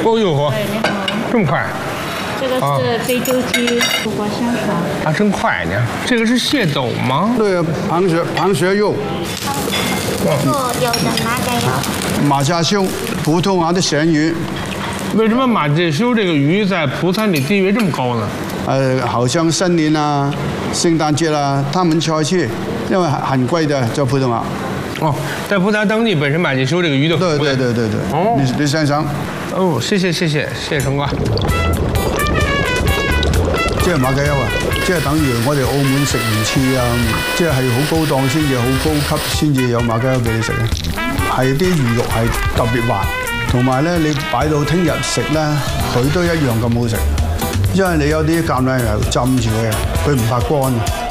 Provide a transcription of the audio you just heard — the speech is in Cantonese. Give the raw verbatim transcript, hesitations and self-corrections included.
哦呦呵， 哎，你好， 这么快这个是非洲鸡苦瓜香肠， 啊，真快呢！这个是蟹斗吗？ 对，螃蟹螃蟹肉、 做有的马改油， 马家修、葡萄牙的咸鱼。 为什么马介休这个鱼在葡餐里地位这么高呢？ 呃，好像新年啊、圣诞节啦，他们才去，因为很很贵的，在葡萄牙。 哦，在葡萄牙当地本身马介休这个鱼的对对对对对。 哦， 你你想想， 哦，謝謝謝謝謝謝成哥。 即係馬雞優啊，即係等於我哋澳門食魚翅啊，即係係好高檔先至好高級先至有馬雞優俾你食嘅，係啲魚肉係特別滑，同埋咧你擺到聽日食咧，佢都一樣咁好食，因為你有啲橄欖油浸住佢，佢唔發乾。